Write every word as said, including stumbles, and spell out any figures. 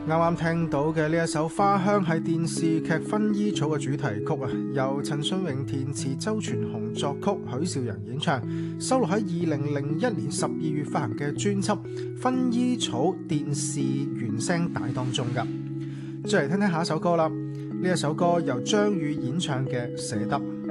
啱啱聽到嘅呢一首《花香》係電視劇《薰衣草》嘅主題曲啊，由陳信榮填詞、周傳雄作曲、許紹洋演唱，收錄喺二零零一年十二月發行嘅專輯《薰衣草》電視原聲帶當中噶。再嚟聽聽下一首歌啦，呢一首歌由張宇演唱嘅《捨得》。